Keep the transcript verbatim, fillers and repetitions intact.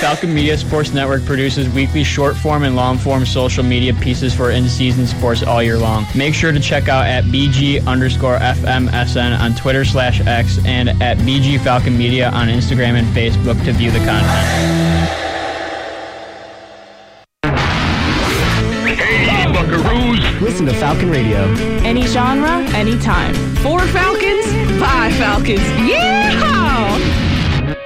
Falcon Media Sports Network produces weekly short-form and long-form social media pieces for in-season sports all year long. Make sure to check out at BG underscore FMSN on Twitter slash X and at B G Falcon Media on Instagram and Facebook to view the content. Hey, buckaroos! Listen to Falcon Radio. Any genre, anytime. For Falcons, by Falcons. Yeah!